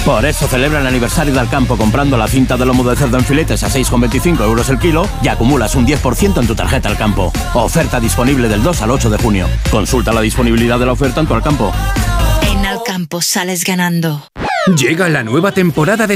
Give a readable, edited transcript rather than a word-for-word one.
Por eso celebra el aniversario de Alcampo comprando la cinta de lomo de cerdo en filetes a 6,25 euros el kilo y acumulas un 10% en tu tarjeta Alcampo. Oferta disponible del 2 al 8 de junio. Consulta la disponibilidad de la oferta en tu Alcampo. En Alcampo sales ganando. Llega la nueva temporada de